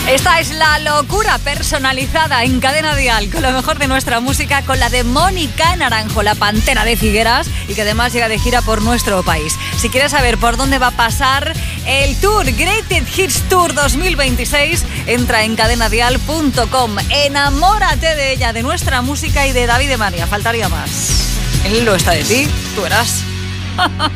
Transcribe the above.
Esta es la locura personalizada en Cadena Dial, con lo mejor de nuestra música, con la de Mónica Naranjo, la Pantera de Figueras, y que además llega de gira por nuestro país. Si quieres saber por dónde va a pasar el tour Greatest Hits Tour 2026, entra en cadenadial.com. Enamórate de ella, de nuestra música y de David de María. Faltaría más. Él lo está de ti, tú verás.